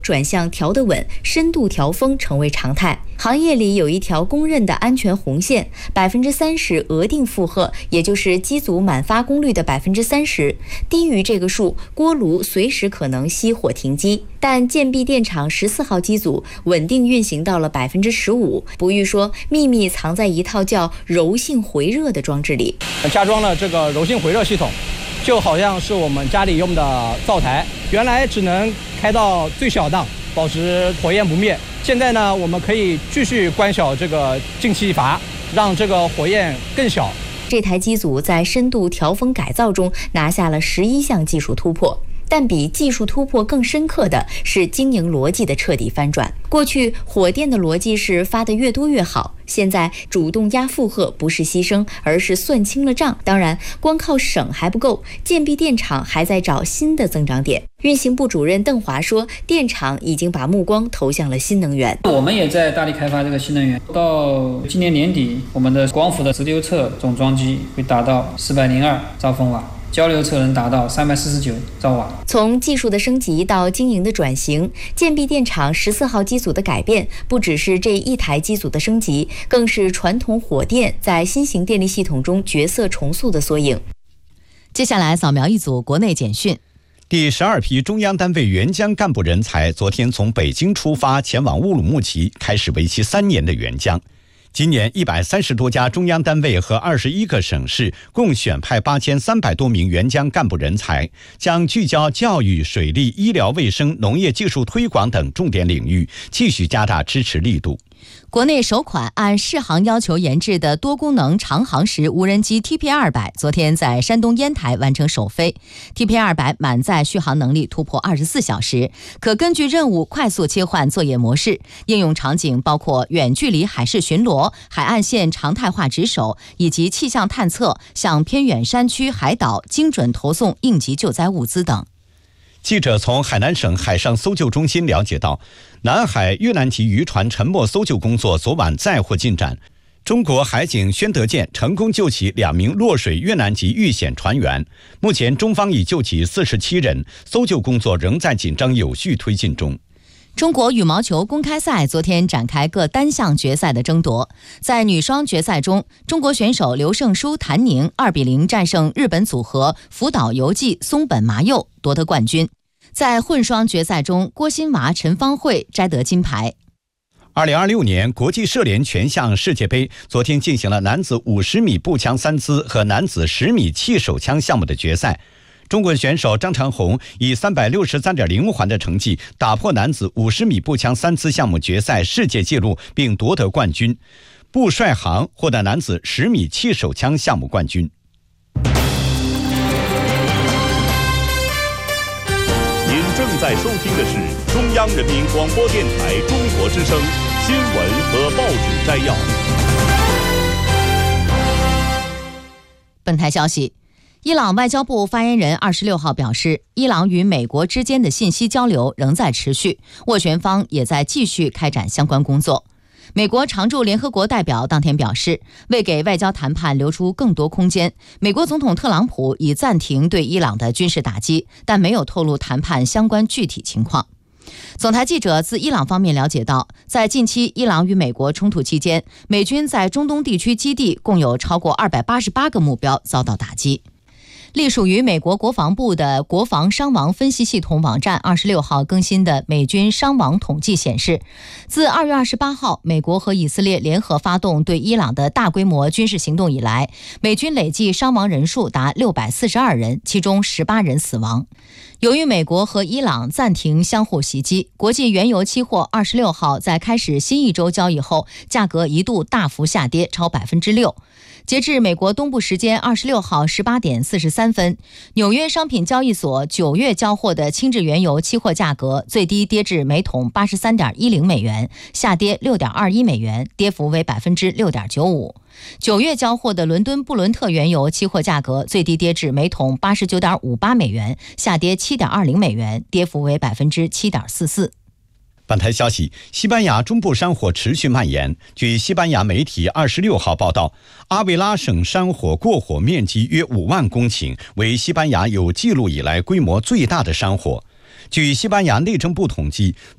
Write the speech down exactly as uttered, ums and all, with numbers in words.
转向调得稳，深度调峰成为常态。行业里有一条公认的安全红线，百分之三十额定负荷，也就是机组满发功率的百分之三十。低于这个数，锅炉随时可能熄火停机。但建壁电厂十四号机组稳定运行到了百分之十五。不欲说，秘密藏在一套叫柔性回热的装置里。 加装了这个柔性回热系统，就好像是我们家里用的灶台，原来只能开到最小档，保持火焰不灭。现在呢，我们可以继续关小这个进气阀，让这个火焰更小。 这台机组在深度调峰改造中拿下了十一项技术突破。但比技术突破更深刻的是经营逻辑的彻底翻转。过去火电的逻辑是发得越多越好，现在主动压负荷不是牺牲，而是算清了账。当然，光靠省还不够，建壁电厂还在找新的增长点。运行部主任邓华说，电厂已经把目光投向了新能源。 我们也在大力开发这个新能源，到今年年底，我们的光伏的直流侧总装机会达到四百零二兆风瓦。交流侧能达到三百四十九兆瓦。 从技术的升级到经营的转型，建壁电厂十四号机组的改变，不只是这一台机组的升级，更是传统火电在新型电力系统中角色重塑的缩影。 接下来扫描一组国内简讯。 第十二批中央单位援疆干部人才昨天从北京出发，前往乌鲁木齐，开始为期三年的援疆。今年一百三十多家中央单位和二十一个省市共选派八千三百多名援疆干部人才，将聚焦教育、水利、医疗卫生、农业技术推广等重点领域，继续加大支持力度。 国内首款按适航要求研制的多功能长航时无人机 T P 二百 昨天在山东烟台完成首飞。 T P 二百 满载续航能力突破二十四小时，可根据任务快速切换作业模式，应用场景包括远距离海事巡逻、海岸线常态化值守以及气象探测，向偏远山区海岛精准投送应急救灾物资等。 记者从海南省海上搜救中心了解到，南海越南籍渔船沉没搜救工作昨晚再获进展。中国海警宣德舰成功救起两名落水越南籍遇险船员，目前中方已救起四十七人，搜救工作仍在紧张有序推进中。 中国羽毛球公开赛昨天展开各单项决赛的争夺，在女双决赛中，中国选手刘胜书、谭宁二比零战胜日本组合福岛由纪、松本麻佑，夺得冠军。在混双决赛中，郭欣娃、陈芳慧摘得金牌。 二零二六年国际射联全项世界杯昨天进行了男子五十米步枪三姿和男子十米气手枪项目的决赛。中国选手张长虹以三百六十三点零环的成绩打破男子五十米步枪三姿项目决赛世界纪录，并夺得冠军。步帅航获得男子十米气手枪项目冠军。 您正在收听的是中央人民广播电台中国之声新闻和报纸摘要。 本台消息，伊朗外交部发言人二十六号表示，伊朗与美国之间的信息交流仍在持续，斡旋方也在继续开展相关工作。美国常驻联合国代表当天表示，为给外交谈判留出更多空间，美国总统特朗普已暂停对伊朗的军事打击，但没有透露谈判相关具体情况。总台记者自伊朗方面了解到，在近期伊朗与美国冲突期间，美军在中东地区基地共有超过二百八十八个目标遭到打击。隶属于美国国防部的国防伤亡分析系统网站二十六号更新的美军伤亡统计显示，自二月二十八号美国和以色列联合发动对伊朗的大规模军事行动以来，美军累计伤亡人数达六百四十二人，其中十八人死亡。由于美国和伊朗暂停相互袭击，国际原油期货二十六号在开始新一周交易后，价格一度大幅下跌超百分之六。截至美国东部时间二十六号十八点四十三分，纽约商品交易所九月交货的轻质原油期货价格最低跌至每桶八十三点一零美元，下跌六点二一美元，跌幅为百分之六点九五。九月交货的伦敦布伦特原油期货价格最低跌至每桶八十九点五八美元，下跌七点二零美元，跌幅为百分之七点四四。 本台消息，西班牙中部山火持续蔓延。据西班牙媒体二十六号报道，阿维拉省山火过火面积约五万公顷，为西班牙有记录以来规模最大的山火。据西班牙内政部统计，